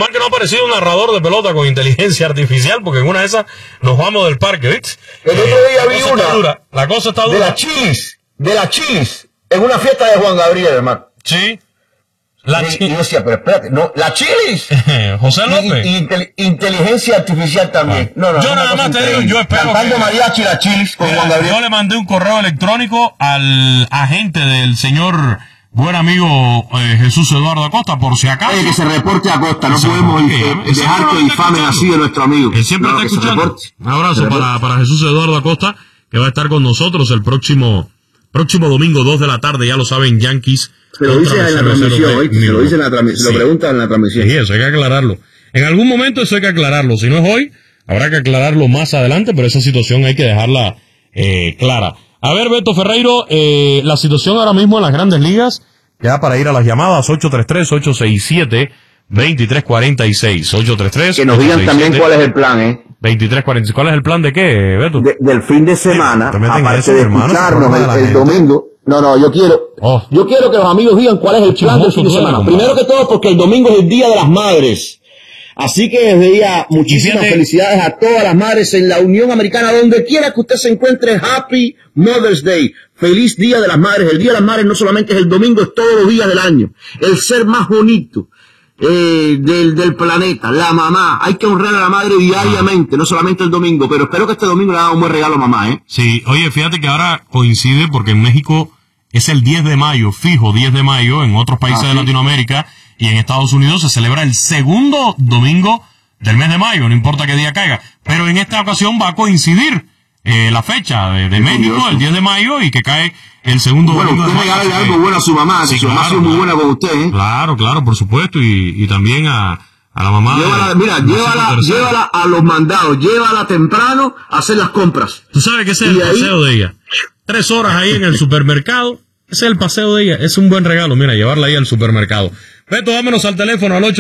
mal que no ha aparecido un narrador de pelota con inteligencia artificial, porque en una de esas nos vamos del parque, ¿viste? El otro día vi una. La cosa está dura. De la Chilis, en una fiesta de Juan Gabriel, hermano. Sí. Y yo decía, pero espérate, no, la Chilis. José López. Y inteligencia artificial también. No, yo nada más te digo, yo espero cantando mariachi la Chilis con Juan Gabriel. Yo le mandé un correo electrónico al agente del señor buen amigo Jesús Eduardo Acosta, por si acaso. Que se reporte a Acosta, no podemos dejar que difamen así de nuestro amigo. Él siempre está escuchando. Un abrazo para Jesús Eduardo Acosta, que va a estar con nosotros el próximo domingo, 2 de la tarde, ya lo saben, Yankees. Se lo dice en la transmisión, ¿oíste? Se lo dice en la transmisión, se lo preguntan en la transmisión. Sí, eso hay que aclararlo. En algún momento eso hay que aclararlo. Si no es hoy, habrá que aclararlo más adelante, pero esa situación hay que dejarla clara. A ver, Beto Ferreiro, la situación ahora mismo en las Grandes Ligas, ya para ir a las llamadas, 833-867-2346, 833. Que nos digan también cuál es el plan, 2346. ¿Cuál es el plan de qué, Beto? Del fin de semana, aparte de escucharnos el domingo. No, yo quiero que los amigos digan cuál es el plan del fin de semana. Primero que todo, porque el domingo es el Día de las Madres. Así que desde ya, muchísimas felicidades a todas las madres en la Unión Americana, donde quiera que usted se encuentre. Happy Mother's Day. Feliz Día de las Madres. El Día de las Madres no solamente es el domingo, es todos los días del año. El ser más bonito del planeta, la mamá. Hay que honrar a la madre diariamente, no solamente el domingo, pero espero que este domingo le haga un buen regalo a mamá, Sí, oye, fíjate que ahora coincide porque en México es el 10 de mayo, fijo 10 de mayo, en otros países de Latinoamérica y en Estados Unidos se celebra el segundo domingo del mes de mayo, no importa qué día caiga, pero en esta ocasión va a coincidir la fecha de México, el 10 de mayo, y que cae el segundo domingo de mayo. Bueno, usted regale algo bueno a su mamá, sí, su mamá ha sido muy buena con usted, Claro, por supuesto, y también a la mamá. Llévala a los mandados, llévala temprano a hacer las compras. Tú sabes que ese es el paseo de ella. 3 horas ahí en el supermercado, ese es el paseo de ella, es un buen regalo, mira, llevarla ahí al supermercado. Beto, vámonos al teléfono al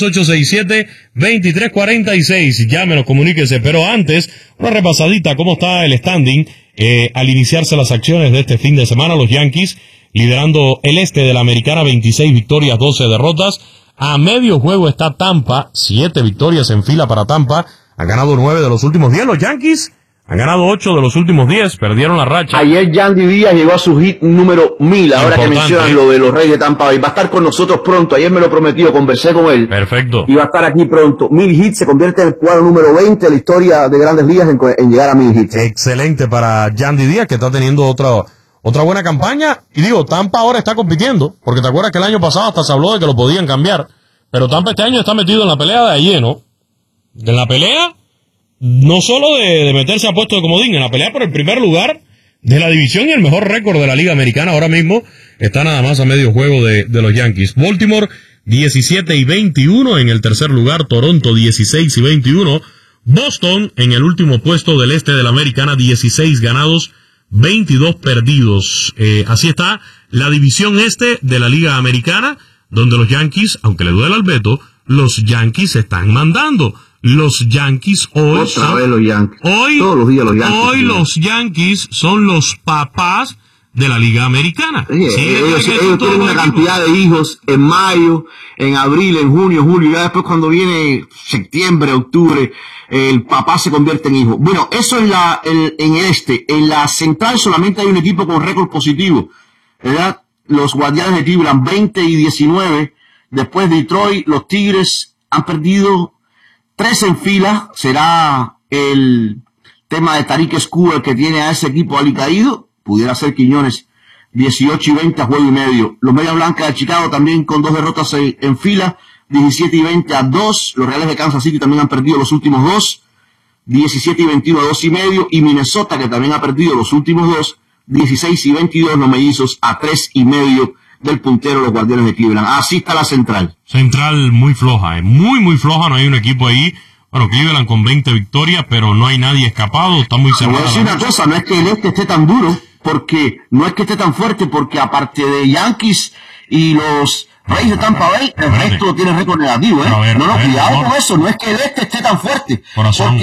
833-867-2346, llámenos, comuníquese, pero antes, una repasadita, cómo está el standing, al iniciarse las acciones de este fin de semana, los Yankees, liderando el este de la Americana, 26 victorias, 12 derrotas, a medio juego está Tampa, 7 victorias en fila para Tampa, han ganado 9 de los últimos 10, los Yankees han ganado 8 de los últimos 10, perdieron la racha. Ayer Yandy Díaz llegó a su hit número 1000, ahora que mencionan lo de los Reyes de Tampa Bay. Va a estar con nosotros pronto, ayer me lo prometió, conversé con él. Perfecto. Y va a estar aquí pronto. 1000 hits, se convierte en el cuadro número 20 de la historia de Grandes Ligas en llegar a 1000 hits. Excelente para Yandy Díaz, que está teniendo otra buena campaña. Y digo, Tampa ahora está compitiendo, porque te acuerdas que el año pasado hasta se habló de que lo podían cambiar. Pero Tampa este año está metido en la pelea de lleno. En la pelea, no solo de meterse a puesto de comodín, en la pelea por el primer lugar de la división y el mejor récord de la Liga Americana. Ahora mismo está nada más a medio juego de los Yankees. Baltimore 17-21 en el tercer lugar, Toronto 16-21, Boston en el último puesto del este de la Americana, 16 ganados, 22 perdidos. Así está la división este de la Liga Americana, donde los Yankees, aunque le duele al Beto, los Yankees están mandando. Los Yankees hoy todos los días los Yankees. Hoy los Yankees son los papás de la Liga Americana. Ellos tienen una cantidad de hijos en mayo, en abril, en junio, julio, ya después cuando viene septiembre, octubre, el papá se convierte en hijo. Bueno, eso en el este. En la central solamente hay un equipo con récord positivo, ¿verdad? Los Guardianes de Cleveland 20-19. Después Detroit, los Tigres han perdido 3 en fila. Será el tema de Tariq Skubal el que tiene a ese equipo alicaído. Pudiera ser Quiñones, 18-20 a juego y medio. Los Medias Blancas de Chicago también con 2 derrotas en fila, 17-20 a 2. Los Reales de Kansas City también han perdido los últimos 2, 17-21 a 2 y medio. Y Minnesota, que también ha perdido los últimos 2, 16-22. Los Mellizos a 3 y medio del puntero, los Guardianes de Cleveland. Así está la central. Central muy floja, muy floja, no hay un equipo ahí. Bueno, Cleveland con 20 victorias, pero no hay nadie escapado, está muy cerrado. Voy a decir una cosa, no es que el este esté tan duro, porque no es que esté tan fuerte, porque aparte de Yankees y los Reyes de Tampa Bay, el resto tiene récord negativo, cuidado con eso, no es que el este esté tan fuerte, porque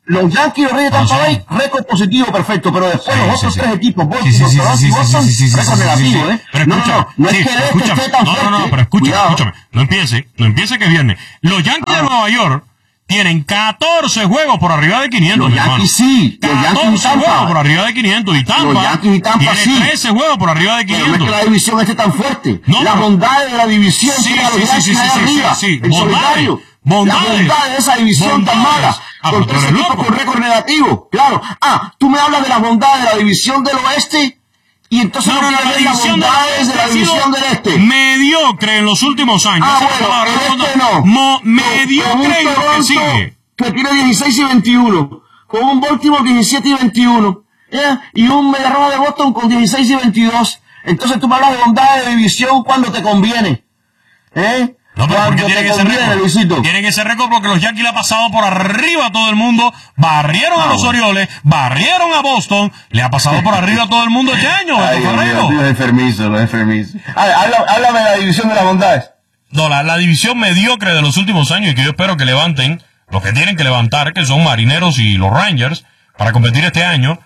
Los Yankees y los Reyes de Tampa Bay, récord positivo perfecto, pero después los otros tres equipos, Baltimore, Toronto y Boston, récord negativo, ¿eh? No es que el este esté tan fuerte. No, pero escúchame, no empiece que viene. Los Yankees de Nueva York tienen 14 juegos por arriba de 500. Los Yankees sí, los Yankees y Tampa. Juegos por arriba de 500 y Tampa. Los Yankees y Tampa tiene sí. 13 juegos por arriba de 500. Pero no es que la división esté tan fuerte. Las bondades de la división tienen a los Yankees allá arriba. El solitario. Las bondades de esa división tan mala. Con tres equipos con récord negativo. Claro. Tú me hablas de las bondades de la división del oeste. Y entonces no quieres ver las bondades de la división del este. Mediocre en los últimos años. Bueno, el este no. Mediocre en lo que sigue. Que tiene 16 y 21. Con un Baltimore 17 y 21. Y un Media Roja de Boston con 16 y 22. Entonces tú me hablas de bondades de división cuando te conviene. No, pero porque tiene que ser récord. Luisito. Tiene que ser récord porque los Yankees le han pasado por arriba a todo el mundo, barrieron a los Orioles, barrieron a Boston, le ha pasado por arriba a todo el mundo este año. Los enfermizos. Háblame de la división de las bondades. No, la división mediocre de los últimos años y que yo espero que levanten, los que tienen que levantar, que son Marineros y los Rangers, para competir este año.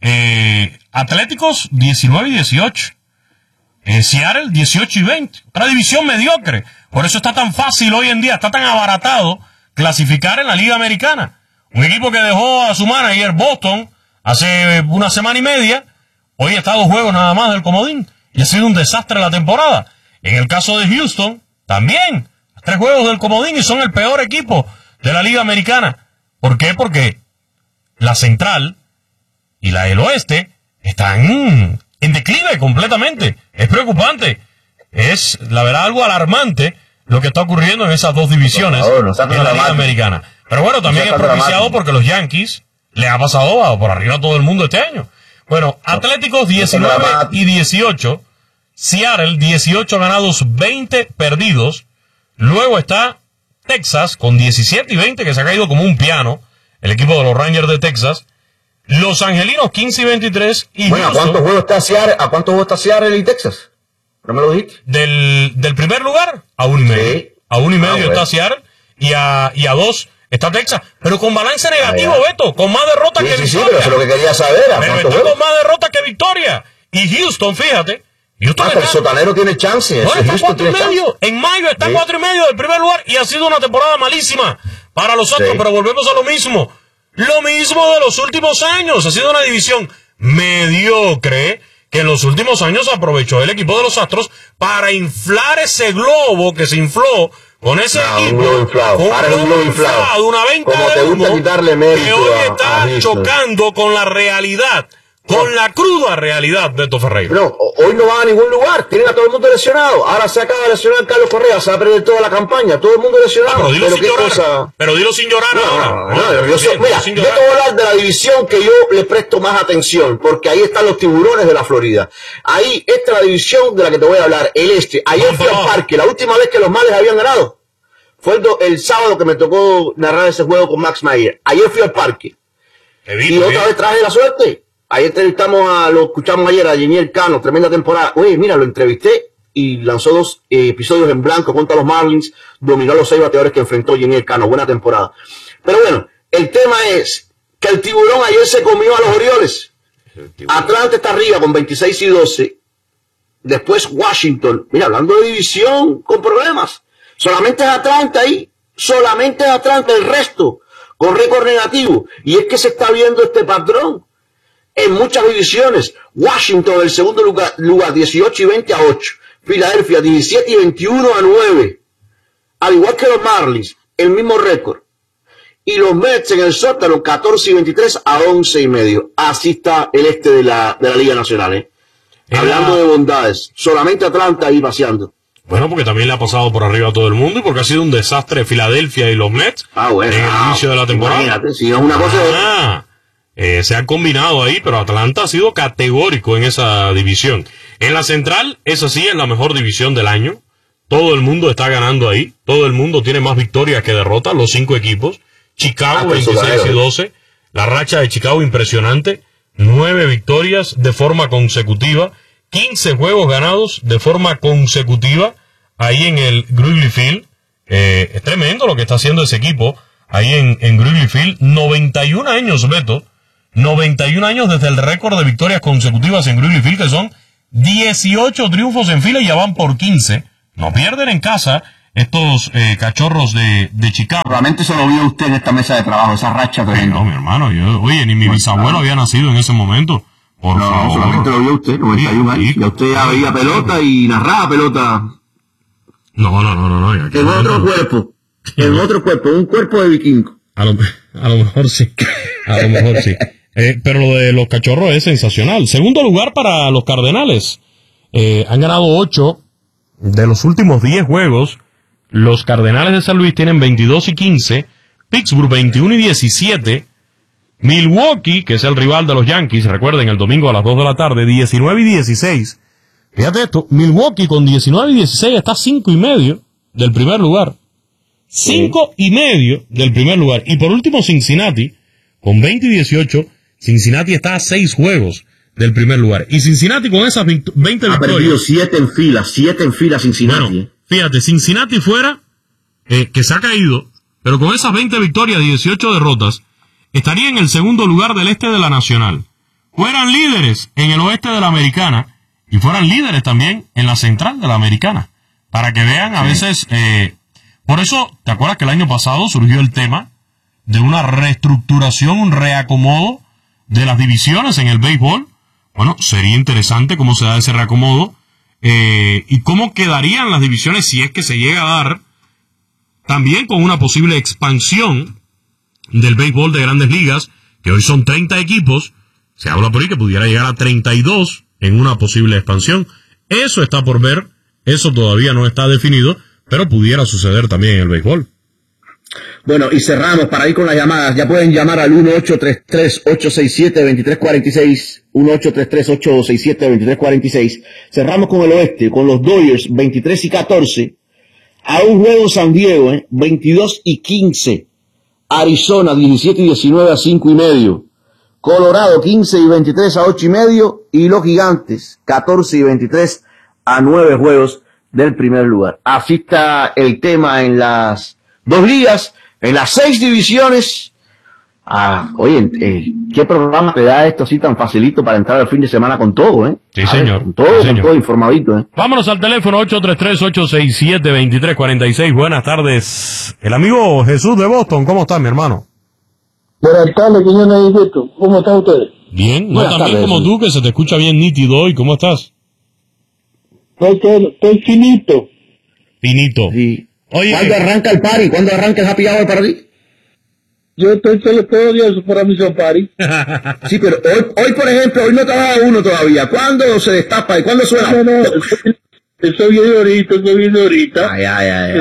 Atléticos 19 y 18. Seattle 18 y 20. Otra división mediocre. Por eso está tan fácil hoy en día, está tan abaratado clasificar en la Liga Americana. Un equipo que dejó a su manager Boston hace una semana y media, hoy está a 2 juegos nada más del comodín. Y ha sido un desastre la temporada. En el caso de Houston, también, 3 juegos del comodín y son el peor equipo de la Liga Americana. ¿Por qué? Porque la Central y la del Oeste están en declive completamente. Es preocupante. Es, la verdad, algo alarmante lo que está ocurriendo en esas dos divisiones en la Liga Americana. Pero bueno, también es propiciado porque los Yankees le ha pasado por arriba a todo el mundo este año. Bueno, Atléticos 19 y 18. Seattle 18 ganados, 20 perdidos. Luego está Texas con 17 y 20, que se ha caído como un piano. El equipo de los Rangers de Texas. Los Angelinos 15 y 23. Y bueno, ¿a cuántos juegos está Seattle y Texas? ¿No me lo dijiste? Del primer lugar a 1,5. Sí. A 1,5 está Seattle y a 2 está Texas. Pero con balance negativo, Beto. Con más derrotas que victoria. Sí, pero eso es lo que quería saber. Pero está con más derrotas que victoria. Y Houston, fíjate. Pero el sotanero tiene chance. No, está 4,5. En mayo está 4,5 del primer lugar y ha sido una temporada malísima para los Astros. Pero volvemos a lo mismo. Lo mismo de los últimos años. Ha sido una división mediocre que en los últimos años aprovechó el equipo de los Astros para inflar ese globo que se infló con ese equipo, con un globo inflado, una venta de humo que hoy está chocando con la realidad, con la cruda realidad, Beto Ferreira. No, hoy no van a ningún lugar, tienen a todo el mundo lesionado. Ahora se acaba de lesionar Carlos Correa, se va a perder toda la campaña, todo el mundo lesionado. Pero dilo sin llorar ahora. Yo te voy a hablar de la división que yo le presto más atención, porque ahí están los Tiburones de la Florida. Ahí, esta es la división de la que te voy a hablar, el este. Ayer fui al parque, la última vez que los Males habían ganado fue el sábado que me tocó narrar ese juego con Max Meyer. Ayer fui al parque. Y otra vez traje la suerte. Ahí lo escuchamos ayer a Yeniel Cano, tremenda temporada. Oye, mira, lo entrevisté y lanzó 2 episodios en blanco contra los Marlins, dominó a los 6 bateadores que enfrentó Yeniel Cano, buena temporada. Pero bueno, el tema es que el Tiburón ayer se comió a los Orioles. Atlanta está arriba con 26 y 12. Después Washington, mira, hablando de división con problemas. Solamente es Atlanta ahí, solamente es Atlanta, el resto con récord negativo. Y es que se está viendo este patrón en muchas divisiones. Washington, el segundo lugar 18 y 20 a 8. Filadelfia, 17 y 21 a 9. Al igual que los Marlins, el mismo récord. Y los Mets en el sótano, 14 y 23 a 11 y medio. Así está el este de la Liga Nacional, Hablando de bondades, solamente Atlanta ahí paseando. Bueno, porque también le ha pasado por arriba a todo el mundo y porque ha sido un desastre Filadelfia y los Mets en el inicio de la temporada. Imagínate, si es una cosa se han combinado ahí, pero Atlanta ha sido categórico en esa división. En la central, esa sí es la mejor división del año. Todo el mundo está ganando ahí. Todo el mundo tiene más victorias que derrotas, los 5 equipos. Chicago, 26 y 12. La racha de Chicago impresionante. 9 victorias de forma consecutiva. 15 juegos ganados de forma consecutiva ahí en el Wrigley Field. Es tremendo lo que está haciendo ese equipo ahí en Wrigley Field. 91 años, Beto. 91 años desde el récord de victorias consecutivas en Wrigley Field, que son 18 triunfos en fila y ya van por 15. No pierden en casa estos cachorros de Chicago. Realmente eso lo vio usted en esta mesa de trabajo, esa racha tremenda. No, mi hermano, oye, ni mi bisabuelo había nacido en ese momento. Por favor. Solamente lo vio usted, 91 años. Ya usted ya veía pelota y narraba pelota. No. En otro cuerpo, un cuerpo de vikingo. A lo mejor sí. Pero lo de los cachorros es sensacional. Segundo lugar para los Cardenales. Han ganado 8 de los últimos 10 juegos. Los Cardenales de San Luis tienen 22 y 15. Pittsburgh 21 y 17. Milwaukee, que es el rival de los Yankees, recuerden, el domingo a las 2 de la tarde, 19 y 16. Fíjate esto, Milwaukee con 19 y 16 está 5 y medio del primer lugar. 5 y medio del primer lugar. Y por último, Cincinnati, con 20 y 18, Cincinnati está a 6 juegos del primer lugar. Y Cincinnati con esas 20 victorias. Ha perdido 7 en fila Cincinnati. Bueno, fíjate, Cincinnati fuera, que se ha caído, pero con esas 20 victorias y 18 derrotas, estaría en el segundo lugar del este de la Nacional. Fueran líderes en el oeste de la Americana y fueran líderes también en la central de la Americana. Para que vean, a veces... por eso, ¿te acuerdas que el año pasado surgió el tema de una reestructuración, un reacomodo de las divisiones en el béisbol? Bueno, sería interesante cómo se da ese reacomodo y cómo quedarían las divisiones si es que se llega a dar, también con una posible expansión del béisbol de Grandes Ligas, que hoy son 30 equipos. Se habla por ahí que pudiera llegar a 32 en una posible expansión. Eso está por ver, eso todavía no está definido, pero pudiera suceder también en el béisbol. Bueno, y cerramos para ir con las llamadas. Ya pueden llamar al 1-833-867-2346, 1-833-867-2346. Cerramos con el oeste, con los Dodgers 23 y 14, a un juego San Diego, 22 y 15. Arizona 17 y 19 a 5 y medio. Colorado 15 y 23 a 8 y medio. Y los Gigantes 14 y 23 a 9 juegos del primer lugar. Así está el tema en las 2 ligas, en las 6 divisiones. Oye, ¿qué programa te da esto así tan facilito para entrar al fin de semana con todo, Sí, señor. Con todo, sí, con todo informadito, Vámonos al teléfono 833-867-2346. Buenas tardes. El amigo Jesús de Boston, ¿cómo está, mi hermano? Buenas tardes, señor Edilberto. ¿Cómo están ustedes? Bien, no Buenas también tardes, como tú, que se te escucha bien nítido hoy. ¿Cómo estás? Estoy finito. Finito. Sí. Oye, ¿Cuándo arranca el party? ¿Cuándo arranca el happy hour para ti? Yo estoy todo el día para mi party. Sí, pero hoy, por ejemplo, hoy no te ha dado uno todavía. ¿Cuándo se destapa y cuándo suena? No, eso viene ahorita. Ya.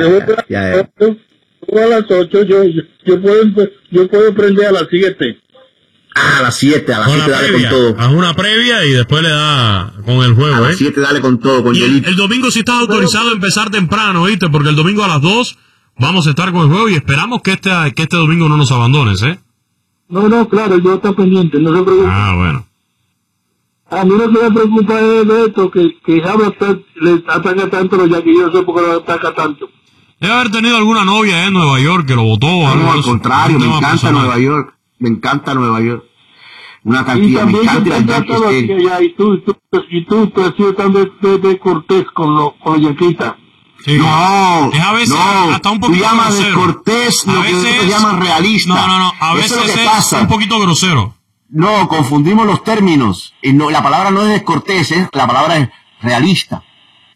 A las 8, yo puedo prender a las 7. A las 7, con la dale previa. con todo. Haz una previa y después le da con el juego, A las 7 dale con todo, con Y hielito. el domingo sí estás autorizado a empezar temprano, ¿viste? Porque el domingo a las 2 vamos a estar con el juego y esperamos que este domingo no nos abandones, No, claro, yo estoy pendiente, no se preocupe. Bueno. A mí no se me preocupa de esto, que Javier le ataca tanto los Yankees, yo no sé por qué lo ataca tanto. Debe haber tenido alguna novia en Nueva York que lo votó. No, al contrario, me encanta Nueva York. Me encanta Nueva York. Una cantidad, me encanta el Yankee. Y tú has sido tan de cortés con los yanquistas. Sí. No, es a veces no, hasta un poquito tú llamas grosero. descortés lo A que veces nosotros llaman realista. No, a veces Eso es lo que es pasa. un poquito grosero. No, confundimos los términos. Y no, la palabra no es descortés, la palabra es realista.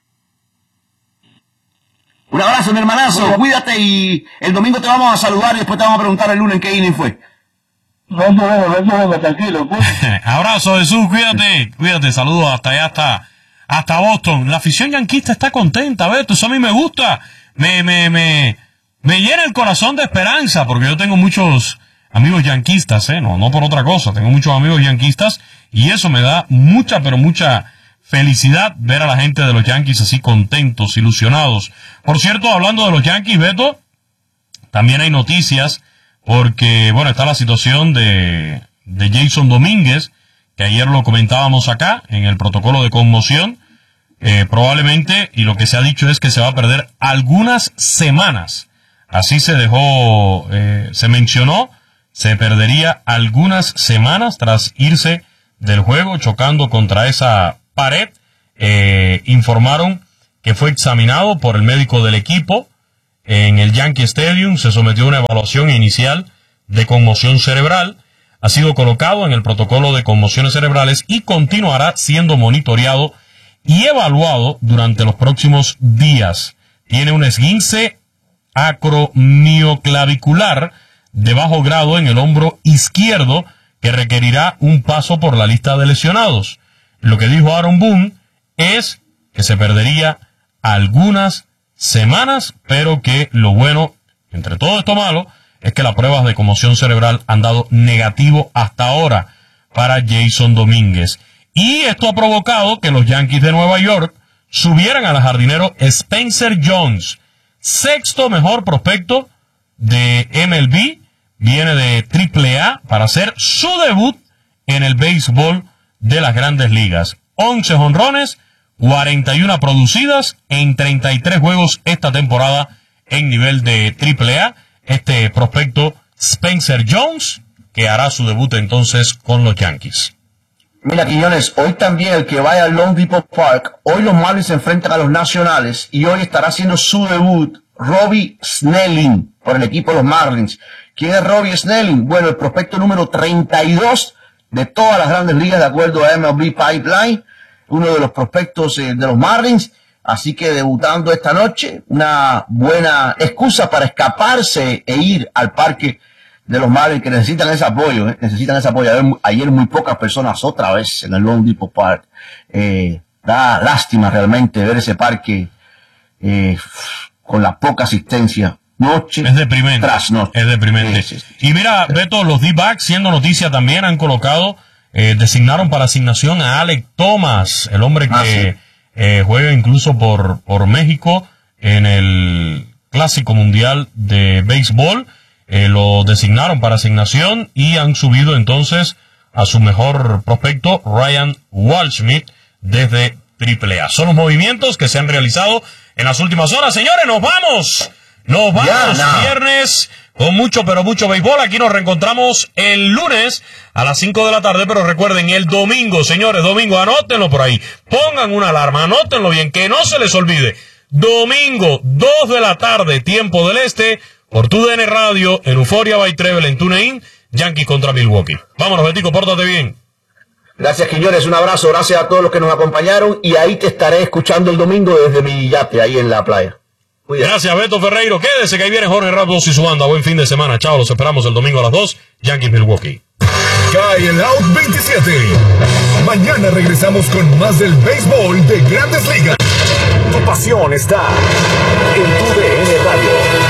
Un abrazo, mi hermanazo, cuídate y el domingo te vamos a saludar y después te vamos a preguntar el lunes en qué inning fue. No, tranquilo. Pues. Abrazo, Jesús, cuídate, saludos hasta allá, hasta Boston. La afición yanquista está contenta, Beto, eso a mí me gusta, me llena el corazón de esperanza, porque yo tengo muchos amigos yanquistas, no por otra cosa, tengo muchos amigos yanquistas, y eso me da mucha, pero mucha felicidad ver a la gente de los Yankees así contentos, ilusionados. Por cierto, hablando de los Yankees, Beto, también hay noticias, porque, bueno, está la situación de Jason Domínguez, que ayer lo comentábamos acá, en el protocolo de conmoción, probablemente, y lo que se ha dicho es que se va a perder algunas semanas Así se dejó, se mencionó, se perdería algunas semanas tras irse del juego chocando contra esa pared. Informaron que fue examinado por el médico del equipo en el Yankee Stadium, se sometió a una evaluación inicial de conmoción cerebral, ha sido colocado en el protocolo de conmociones cerebrales y continuará siendo monitoreado y evaluado durante los próximos días. Tiene un esguince acromioclavicular de bajo grado en el hombro izquierdo que requerirá un paso por la lista de lesionados. Lo que dijo Aaron Boone es que se perdería algunas semanas, pero que lo bueno, entre todo esto malo, es que las pruebas de conmoción cerebral han dado negativo hasta ahora para Jason Domínguez. Y esto ha provocado que los Yankees de Nueva York subieran al jardinero Spencer Jones, sexto mejor prospecto de MLB, viene de AAA para hacer su debut en el béisbol de las Grandes Ligas. 11 jonrones, 41 producidas en 33 juegos esta temporada en nivel de AAA. Este prospecto Spencer Jones, que hará su debut entonces con los Yankees. Mira, Quiñones, hoy también el que vaya al Long Depot Park, hoy los Marlins se enfrentan a los Nacionales y hoy estará haciendo su debut Robbie Snelling por el equipo de los Marlins. ¿Quién es Robbie Snelling? Bueno, el prospecto número 32 de todas las Grandes Ligas de acuerdo a MLB Pipeline, uno de los prospectos de los Marlins. Así que debutando esta noche, una buena excusa para escaparse e ir al parque de los Marlins, que necesitan ese apoyo, necesitan ese apoyo. Ayer muy pocas personas otra vez en el Long Depot Park. Da lástima realmente ver ese parque con la poca asistencia. Noche es deprimente, tras noche. Es deprimente. Sí. Y mira, Beto, los D-backs, siendo noticia también, han colocado, designaron para asignación a Alek Thomas, el hombre que juega incluso por México en el Clásico Mundial de Béisbol. Lo designaron para asignación y han subido entonces a su mejor prospecto, Ryan Waldschmidt, desde AAA. Son los movimientos que se han realizado en las últimas horas. Señores, nos vamos. Viernes con mucho, pero mucho béisbol. Aquí nos reencontramos el lunes a las 5 de la tarde, pero recuerden, el domingo, señores, domingo, anótenlo por ahí. Pongan una alarma, anótenlo bien, que no se les olvide. Domingo, 2 de la tarde, tiempo del este, por TUDN Radio, en Euphoria by Treble, en TuneIn, Yankees contra Milwaukee. Vámonos, Betico, pórtate bien. Gracias, Quiñones, un abrazo, gracias a todos los que nos acompañaron, y ahí te estaré escuchando el domingo desde mi yate, ahí en la playa. Cuidado. Gracias, Beto Ferreiro. Quédese que ahí viene Jorge Ramos y su banda. Buen fin de semana. Chao, los esperamos el domingo a las 2. Yankees Milwaukee. Cae el Out 27. Mañana regresamos con más del béisbol de Grandes Ligas. Tu pasión está en TUDN Radio.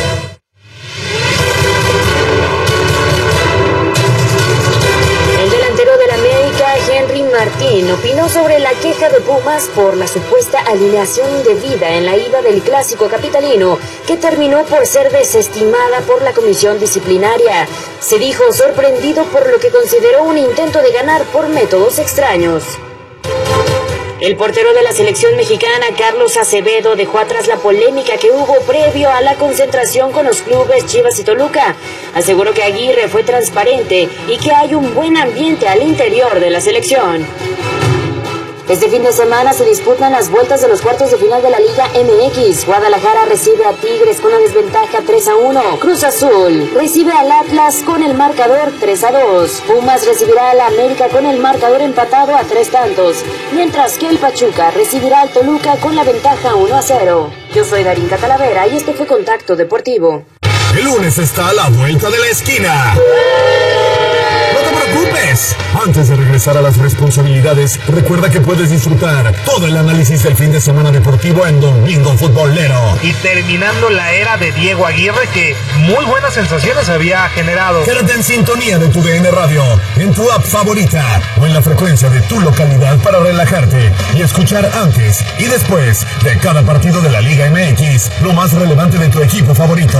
Henry Martín opinó sobre la queja de Pumas por la supuesta alineación indebida en la ida del clásico capitalino, que terminó por ser desestimada por la comisión disciplinaria. Se dijo sorprendido por lo que consideró un intento de ganar por métodos extraños. El portero de la selección mexicana, Carlos Acevedo, dejó atrás la polémica que hubo previo a la concentración con los clubes Chivas y Toluca. Aseguró que Aguirre fue transparente y que hay un buen ambiente al interior de la selección. Este fin de semana se disputan las vueltas de los cuartos de final de la Liga MX. Guadalajara recibe a Tigres con la desventaja 3-1. Cruz Azul recibe al Atlas con el marcador 3-2. Pumas recibirá al América con el marcador empatado a 3 tantos. Mientras que el Pachuca recibirá al Toluca con la ventaja 1-0. Yo soy Darinka Talavera y este fue Contacto Deportivo. El lunes está a la vuelta de la esquina. No te preocupes. Antes de regresar a las responsabilidades, recuerda que puedes disfrutar todo el análisis del fin de semana deportivo en Domingo Futbolero. Y terminando la era de Diego Aguirre, que muy buenas sensaciones había generado. Quédate en sintonía de TUDN Radio, en tu app favorita o en la frecuencia de tu localidad para relajarte y escuchar antes y después de cada partido de la Liga MX lo más relevante de tu equipo favorito.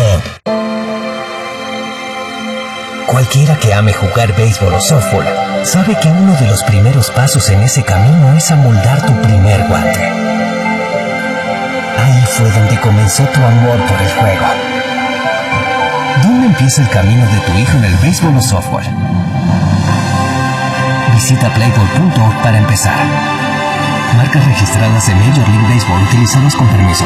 Cualquiera que ame jugar béisbol o softball sabe que uno de los primeros pasos en ese camino es amoldar tu primer guante. Ahí fue donde comenzó tu amor por el juego. empieza el camino de tu hijo en el béisbol o softball? Visita playball.org para empezar. Marcas registradas en Major League Baseball utilizadas con permiso.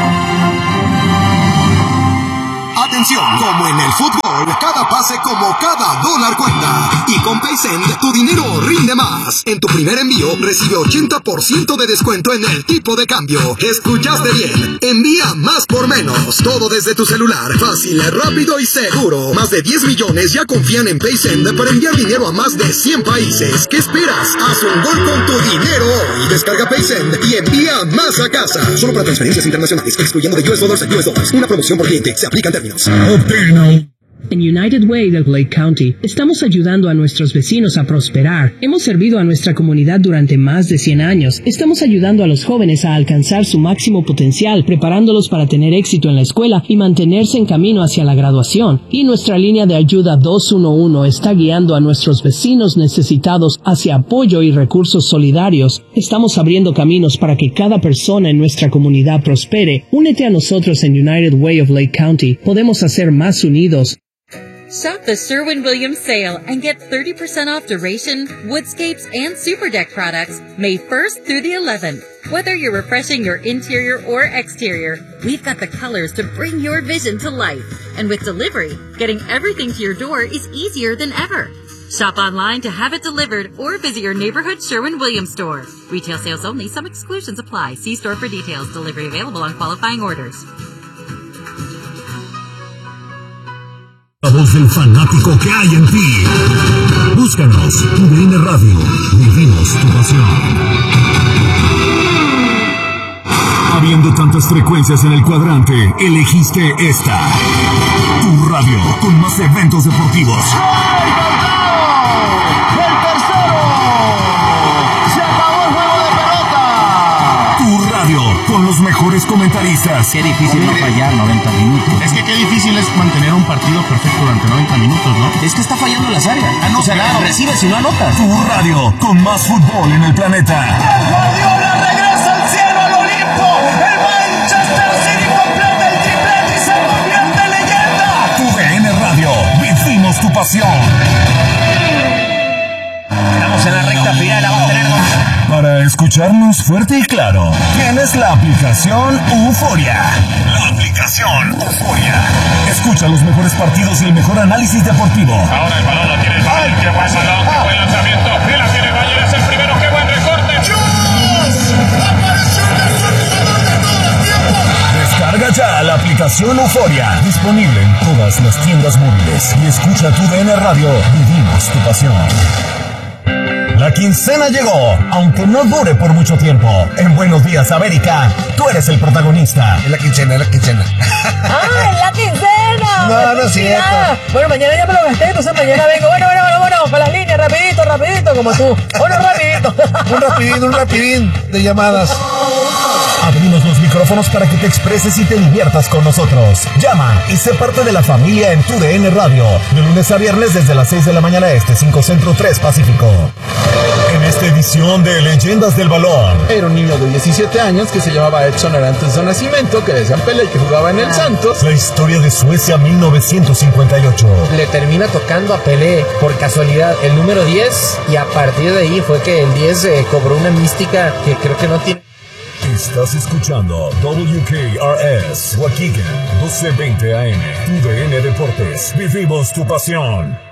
Atención, como en el fútbol, cada pase como cada dólar cuenta. Y con PaySend, tu dinero rinde más. En tu primer envío, recibe 80% de descuento en el tipo de cambio. ¿Escuchaste bien? Envía más por menos. Todo desde tu celular. Fácil, rápido y seguro. Más de 10 millones ya confían en PaySend para enviar dinero a más de 100 países. ¿Qué esperas? Haz un gol con tu dinero hoy. Descarga PaySend y envía más a casa. Solo para transferencias internacionales, excluyendo de US Dollars a US Dollars. Una promoción por cliente. Se aplican términos. En United Way de Lake County, estamos ayudando a nuestros vecinos a prosperar. Hemos servido a nuestra comunidad durante más de 100 años. Estamos ayudando a los jóvenes a alcanzar su máximo potencial, preparándolos para tener éxito en la escuela y mantenerse en camino hacia la graduación. Y nuestra línea de ayuda 211 está guiando a nuestros vecinos necesitados hacia apoyo y recursos solidarios. Estamos abriendo caminos para que cada persona en nuestra comunidad prospere. Únete a nosotros en United Way of Lake County. Podemos hacer más unidos. Shop the Sherwin-Williams sale and get 30% off Duration, Woodscapes, and Super Deck products May 1st through the 11th. Whether you're refreshing your interior or exterior, we've got the colors to bring your vision to life. And with delivery, getting everything to your door is easier than ever. Shop online to have it delivered or visit your neighborhood Sherwin-Williams store. Retail sales only. Some exclusions apply. See store for details. Delivery available on qualifying orders. La voz del fanático que hay en ti. Búscanos, TUDN Radio. Vivimos tu pasión. Habiendo tantas frecuencias en el cuadrante, elegiste esta. Tu radio, con más eventos deportivos. ¡El tercero! ¡Se acabó el juego de pelota! Tu radio, con los mejores comentaristas. Qué difícil no fallar 90 minutos. Es que qué difícil es mantener un partido perfecto durante 90 minutos, ¿no? Es que está fallando las áreas. O sea, nada, recibes y no anotas. Tu radio, con más fútbol en el planeta. ¡Guardiola regresa al cielo, al Olimpo! ¡El Manchester City completa el triplete y se convierte en leyenda! TUDN Radio, vivimos tu pasión. Estamos en la recta final, la va a tener. Para escucharnos fuerte y claro, tienes la aplicación Euforia. La aplicación Euforia. Escucha los mejores partidos y el mejor análisis deportivo. Ahora el balón lo tiene el Bayern. ¡Qué buen balón! ¡Qué buen lanzamiento! ¡Y la tiene el Bayern! ¡Es el primero! ¡Qué buen recorte! ¡Dios! ¡Apareció el mejor jugador de todo el tiempo! Descarga ya la aplicación Euforia. Disponible en todas las tiendas móviles. Y escucha TUDN Radio. Vivimos tu pasión. La quincena llegó, aunque no dure por mucho tiempo. En Buenos Días, América, tú eres el protagonista. Es la quincena, es la quincena. ¡Ah, es la quincena! No, no es cierto. Bueno, mañana ya me lo gasté, entonces mañana vengo. Bueno, con las líneas, rapidito, como tú. Bueno, rapidito. Un rapidín de llamadas. Abrimos los micrófonos para que te expreses y te diviertas con nosotros. Llama y sé parte de la familia en TUDN Radio. De lunes a viernes desde las 6 de la mañana este, 5 Centro, 3 Pacífico. En esta edición de Leyendas del Balón. Era un niño de 17 años que se llamaba Edson antes de su nacimiento, que decían Pelé, que jugaba en el Santos. La historia de Suecia 1958. Le termina tocando a Pelé por casualidad el número 10 y a partir de ahí fue que el 10 cobró una mística que creo que no tiene. Estás escuchando WKRS Waukegan 1220 AM. TUDN Deportes. Vivimos tu pasión.